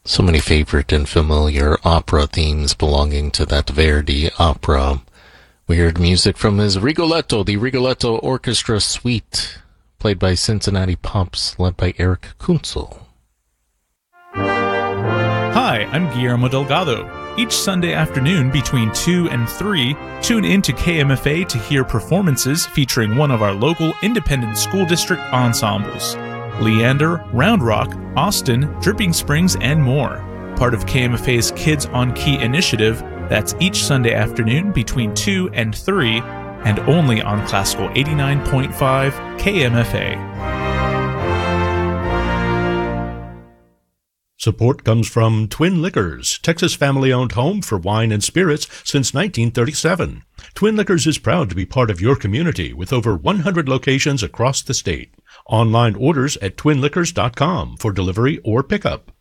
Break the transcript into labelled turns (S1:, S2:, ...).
S1: So many favorite and familiar opera themes belonging to that Verdi opera. We heard music from his Rigoletto, the Rigoletto Orchestra Suite, played by Cincinnati Pops, led by Eric Kunzel.
S2: Hi, I'm Guillermo Delgado. Each Sunday afternoon between 2 and 3, tune in to KMFA to hear performances featuring one of our local independent school district ensembles. Leander, Round Rock, Austin, Dripping Springs, and more. Part of KMFA's Kids on Key initiative, that's each Sunday afternoon between 2 and 3, and only on Classical 89.5 KMFA.
S3: Support comes from Twin Liquors, Texas family-owned home for wine and spirits since 1937. Twin Liquors is proud to be part of your community with over 100 locations across the state. Online orders at twinliquors.com for delivery or pickup.